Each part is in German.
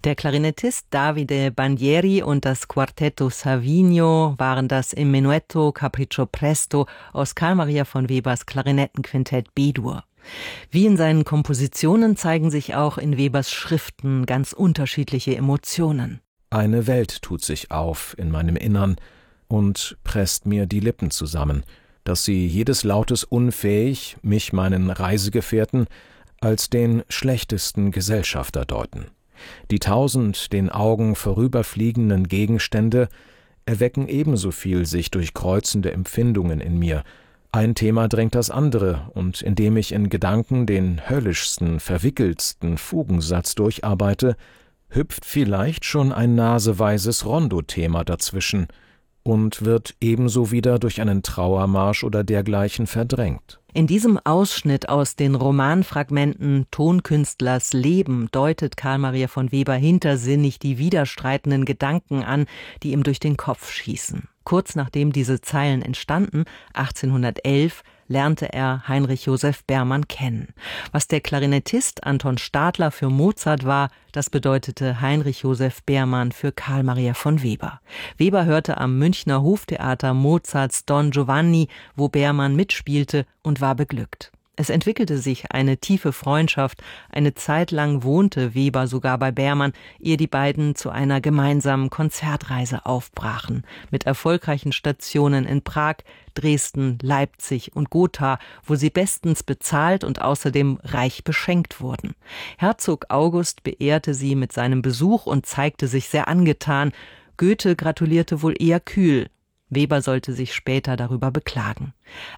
Der Klarinettist Davide Bandieri und das Quartetto Savigno waren das im Menuetto Capriccio Presto aus Carl Maria von Webers Klarinettenquintett B-Dur. Wie in seinen Kompositionen zeigen sich auch in Webers Schriften ganz unterschiedliche Emotionen. Eine Welt tut sich auf in meinem Innern und presst mir die Lippen zusammen, dass sie jedes Lautes unfähig, mich meinen Reisegefährten als den schlechtesten Gesellschafter deuten. Die 1000 den Augen vorüberfliegenden Gegenstände erwecken ebenso viel sich durchkreuzende Empfindungen in mir. Ein Thema drängt das andere, und indem ich in Gedanken den höllischsten, verwickeltsten Fugensatz durcharbeite, hüpft vielleicht schon ein naseweises Rondo-Thema dazwischen und wird ebenso wieder durch einen Trauermarsch oder dergleichen verdrängt. In diesem Ausschnitt aus den Romanfragmenten Tonkünstlers Leben deutet Carl Maria von Weber hintersinnig die widerstreitenden Gedanken an, die ihm durch den Kopf schießen. Kurz nachdem diese Zeilen entstanden, 1811, lernte er Heinrich Joseph Bermann kennen. Was der Klarinettist Anton Stadler für Mozart war, das bedeutete Heinrich Joseph Bermann für Carl Maria von Weber. Weber hörte am Münchner Hoftheater Mozarts Don Giovanni, wo Bermann mitspielte, und war beglückt. Es entwickelte sich eine tiefe Freundschaft. Eine Zeit lang wohnte Weber sogar bei Bermann, ehe die beiden zu einer gemeinsamen Konzertreise aufbrachen. Mit erfolgreichen Stationen in Prag, Dresden, Leipzig und Gotha, wo sie bestens bezahlt und außerdem reich beschenkt wurden. Herzog August beehrte sie mit seinem Besuch und zeigte sich sehr angetan. Goethe gratulierte wohl eher kühl. Weber sollte sich später darüber beklagen.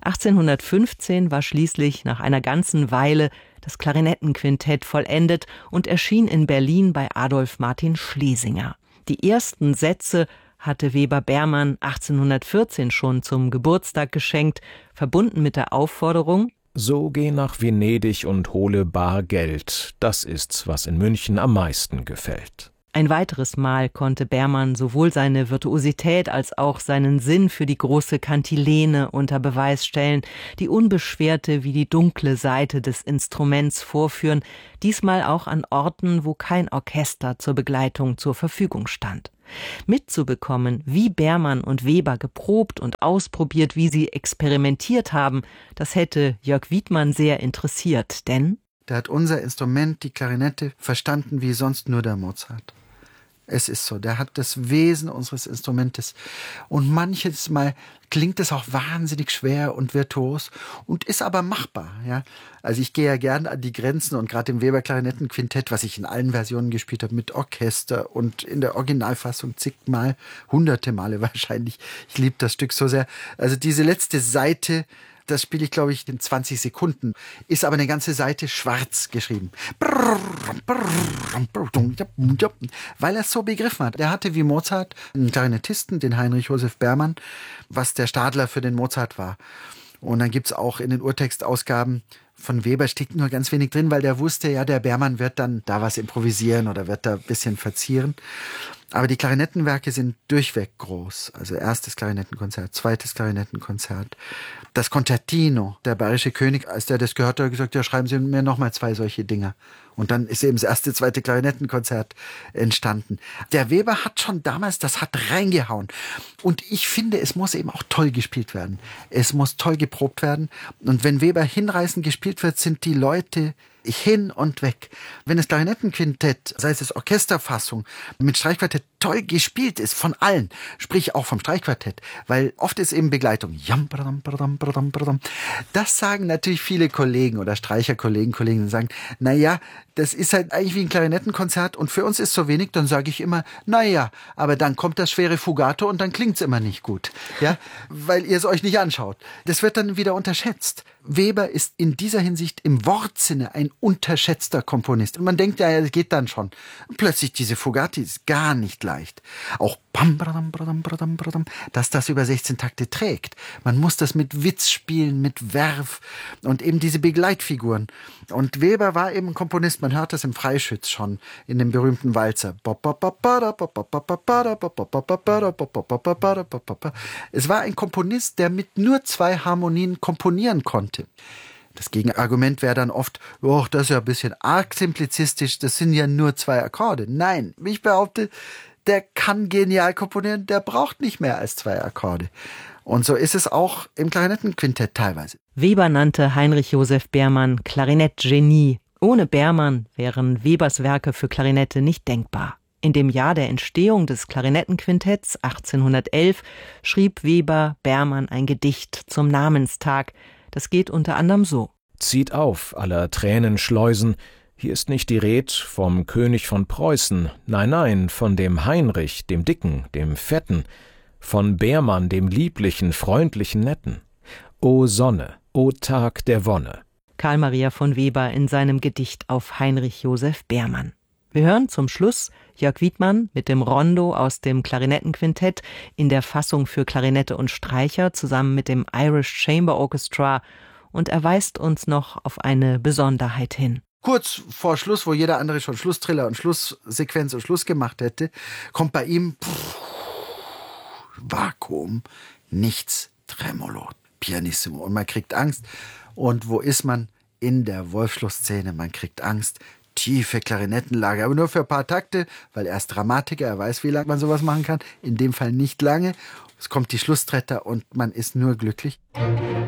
1815 war schließlich nach einer ganzen Weile das Klarinettenquintett vollendet und erschien in Berlin bei Adolf Martin Schlesinger. Die ersten Sätze hatte Weber Bermann 1814 schon zum Geburtstag geschenkt, verbunden mit der Aufforderung: »So geh nach Venedig und hole bar Geld, das ist's, was in München am meisten gefällt.« Ein weiteres Mal konnte Bermann sowohl seine Virtuosität als auch seinen Sinn für die große Kantilene unter Beweis stellen, die unbeschwerte wie die dunkle Seite des Instruments vorführen, diesmal auch an Orten, wo kein Orchester zur Begleitung zur Verfügung stand. Mitzubekommen, wie Bermann und Weber geprobt und ausprobiert, wie sie experimentiert haben, das hätte Jörg Wiedmann sehr interessiert, denn der hat unser Instrument, die Klarinette, verstanden wie sonst nur der Mozart. Es ist so, der hat das Wesen unseres Instrumentes. Und manches Mal klingt es auch wahnsinnig schwer und virtuos und ist aber machbar. Ja? Also ich gehe ja gern an die Grenzen, und gerade im Weber-Klarinettenquintett, was ich in allen Versionen gespielt habe, mit Orchester und in der Originalfassung zigmal, hunderte Male wahrscheinlich. Ich liebe das Stück so sehr. Also diese letzte Seite, das spiele ich, glaube ich, in 20 Sekunden. Ist aber eine ganze Seite schwarz geschrieben. Weil er es so begriffen hat. Er hatte wie Mozart einen Klarinettisten, den Heinrich Joseph Bermann, was der Stadler für den Mozart war. Und dann gibt's auch in den Urtextausgaben von Weber steckt nur ganz wenig drin, weil der wusste, ja, der Bermann wird dann da was improvisieren oder wird da ein bisschen verzieren. Aber die Klarinettenwerke sind durchweg groß. Also erstes Klarinettenkonzert, zweites Klarinettenkonzert. Das Concertino, der bayerische König, als der das gehört hat, hat gesagt, ja, schreiben Sie mir nochmal 2 solche Dinger. Und dann ist eben das erste, zweite Klarinettenkonzert entstanden. Der Weber hat schon damals, das hat reingehauen. Und ich finde, es muss eben auch toll gespielt werden. Es muss toll geprobt werden. Und wenn Weber hinreißend gespielt wird, sind die Leute hin und weg. Wenn das Klarinettenquintett, sei es Orchesterfassung, mit Streichquartett toll gespielt ist, von allen, sprich auch vom Streichquartett, weil oft ist eben Begleitung. Das sagen natürlich viele Kollegen oder Streicherkollegen, sagen, naja, das ist halt eigentlich wie ein Klarinettenkonzert und für uns ist so wenig, dann sage ich immer, naja, aber dann kommt das schwere Fugato und dann klingt's immer nicht gut, ja, weil ihr es euch nicht anschaut. Das wird dann wieder unterschätzt. Weber ist in dieser Hinsicht im Wortsinne ein unterschätzter Komponist. Und man denkt, ja, das geht dann schon. Und plötzlich diese Fugati ist gar nicht leicht. Auch dass das über 16 Takte trägt. Man muss das mit Witz spielen, mit Werf und eben diese Begleitfiguren. Und Weber war eben ein Komponist, man hört das im Freischütz schon, in dem berühmten Walzer. Es war ein Komponist, der mit nur 2 Harmonien komponieren konnte. Das Gegenargument wäre dann oft, oh, das ist ja ein bisschen arg simplizistisch, das sind ja nur 2 Akkorde. Nein, ich behaupte, der kann genial komponieren, der braucht nicht mehr als 2 Akkorde. Und so ist es auch im Klarinettenquintett teilweise. Weber nannte Heinrich Joseph Beermann Klarinettgenie. Ohne Beermann wären Webers Werke für Klarinette nicht denkbar. In dem Jahr der Entstehung des Klarinettenquintetts 1811 schrieb Weber Beermann ein Gedicht zum Namenstag. Das geht unter anderem so: Zieht auf, aller Tränen Schleusen, hier ist nicht die Red vom König von Preußen, nein, nein, von dem Heinrich, dem Dicken, dem Fetten, von Beermann, dem lieblichen, freundlichen, netten. O Sonne, o Tag der Wonne. Karl Maria von Weber in seinem Gedicht auf Heinrich Joseph Beermann. Wir hören zum Schluss Jörg Wiedmann mit dem Rondo aus dem Klarinettenquintett in der Fassung für Klarinette und Streicher zusammen mit dem Irish Chamber Orchestra, und er weist uns noch auf eine Besonderheit hin. Kurz vor Schluss, wo jeder andere schon Schlusstriller und Schlusssequenz und Schluss gemacht hätte, kommt bei ihm Vakuum, nichts, Tremolo, Pianissimo, und man kriegt Angst. Und wo ist man? In der Wolfsschloss-Szene. Man kriegt Angst. Tiefe Klarinettenlage, aber nur für ein paar Takte, weil er ist Dramatiker, er weiß, wie lange man sowas machen kann. In dem Fall nicht lange. Es kommt die Schlusstretter und man ist nur glücklich.